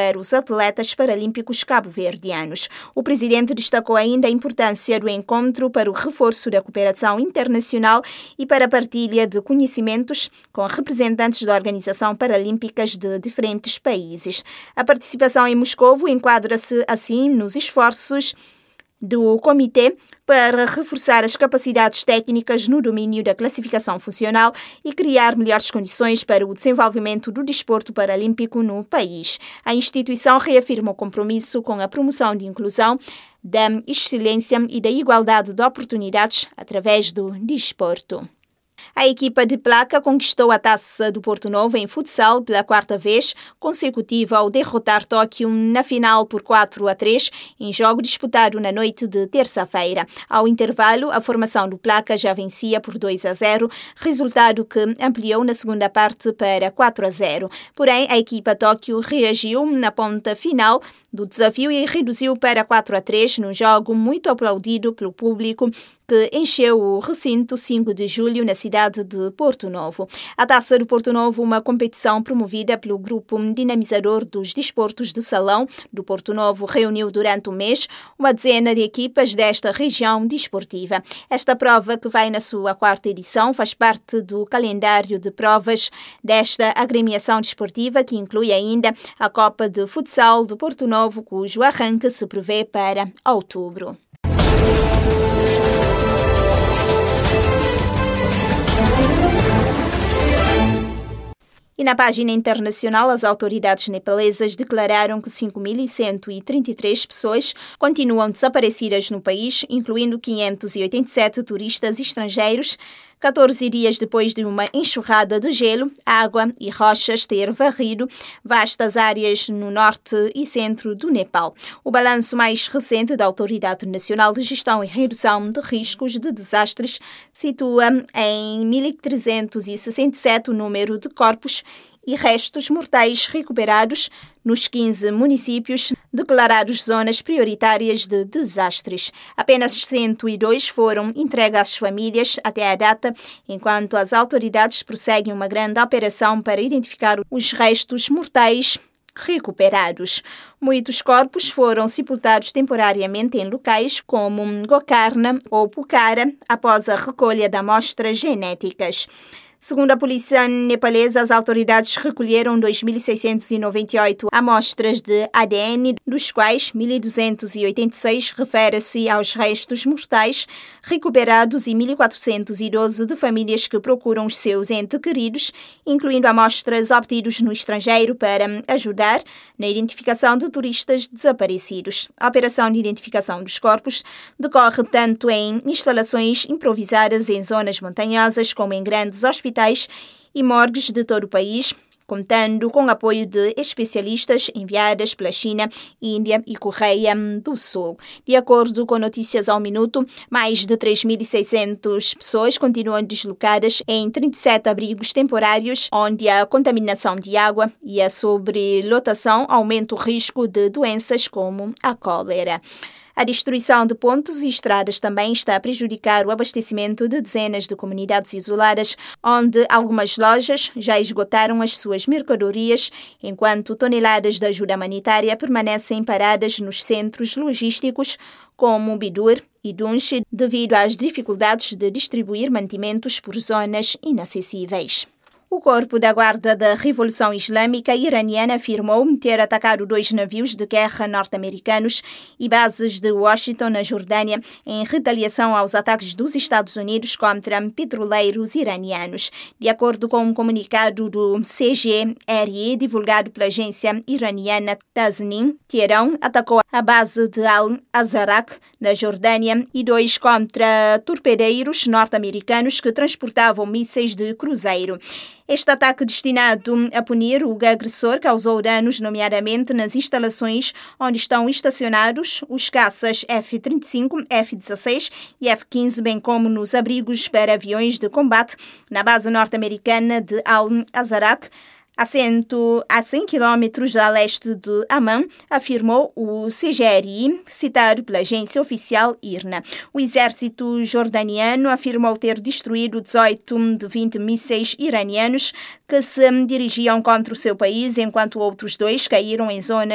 para os atletas paralímpicos cabo-verdianos. O presidente destacou ainda a importância do encontro para o reforço da cooperação internacional e para a partilha de conhecimentos com representantes da Organização Paralímpicas de diferentes países. A participação em Moscovo enquadra-se, assim, nos esforços do Comitê para reforçar as capacidades técnicas no domínio da classificação funcional e criar melhores condições para o desenvolvimento do desporto paralímpico no país. A instituição reafirma o compromisso com a promoção de inclusão, da excelência e da igualdade de oportunidades através do desporto. A equipa de Placa conquistou a Taça do Porto Novo em futsal pela quarta vez consecutiva ao derrotar Tóquio na final por 4-3 em jogo disputado na noite de terça-feira. Ao intervalo, a formação do Placa já vencia por 2-0, resultado que ampliou na segunda parte para 4-0. Porém, a equipa Tóquio reagiu na ponta final do desafio e reduziu para 4-3 num jogo muito aplaudido pelo público que encheu o recinto 5 de julho na cidade de Porto Novo. A Taça do Porto Novo, uma competição promovida pelo Grupo Dinamizador dos Desportos do Salão do Porto Novo, reuniu durante o mês uma dezena de equipas desta região desportiva. Esta prova, que vai na sua quarta edição, faz parte do calendário de provas desta agremiação desportiva, que inclui ainda a Copa de Futsal do Porto Novo, cujo arranque se prevê para outubro. E na página internacional, as autoridades nepalesas declararam que 5.133 pessoas continuam desaparecidas no país, incluindo 587 turistas estrangeiros, 14 dias depois de uma enxurrada de gelo, água e rochas ter varrido vastas áreas no norte e centro do Nepal. O balanço mais recente da Autoridade Nacional de Gestão e Redução de Riscos de Desastres situa em 1.367 o número de corpos e restos mortais recuperados nos 15 municípios declarados zonas prioritárias de desastres. Apenas 102 foram entregues às famílias até a data, enquanto as autoridades prosseguem uma grande operação para identificar os restos mortais recuperados. Muitos corpos foram sepultados temporariamente em locais como Gokarna ou Pokhara após a recolha de amostras genéticas. Segundo a polícia nepalesa, as autoridades recolheram 2.698 amostras de ADN, dos quais 1.286 refere-se aos restos mortais recuperados e 1.412 de famílias que procuram os seus entes queridos, incluindo amostras obtidas no estrangeiro para ajudar na identificação de turistas desaparecidos. A operação de identificação dos corpos decorre tanto em instalações improvisadas em zonas montanhosas como em grandes hospitais e morgues de todo o país, contando com apoio de especialistas enviadas pela China, Índia e Coreia do Sul. De acordo com Notícias ao Minuto, mais de 3.600 pessoas continuam deslocadas em 37 abrigos temporários, onde a contaminação de água e a sobrelotação aumentam o risco de doenças como a cólera. A destruição de pontos e estradas também está a prejudicar o abastecimento de dezenas de comunidades isoladas, onde algumas lojas já esgotaram as suas mercadorias, enquanto toneladas de ajuda humanitária permanecem paradas nos centros logísticos como Bidur e Dunche, devido às dificuldades de distribuir mantimentos por zonas inacessíveis. O Corpo da Guarda da Revolução Islâmica iraniana afirmou ter atacado 2 navios de guerra norte-americanos e bases de Washington, na Jordânia, em retaliação aos ataques dos Estados Unidos contra petroleiros iranianos. De acordo com um comunicado do CGRI, divulgado pela agência iraniana Tasnim, Teherão atacou a base de Al-Azraq, na Jordânia, e 2 contra torpedeiros norte-americanos que transportavam mísseis de cruzeiro. Este ataque, destinado a punir o agressor, causou danos, nomeadamente nas instalações onde estão estacionados os caças F-35, F-16 e F-15, bem como nos abrigos para aviões de combate na base norte-americana de Al-Azraq, a 100 quilômetros a leste de Amman, afirmou o CGRI, citado pela agência oficial IRNA. O exército jordaniano afirmou ter destruído 18 de 20 mísseis iranianos que se dirigiam contra o seu país, enquanto outros 2 caíram em zonas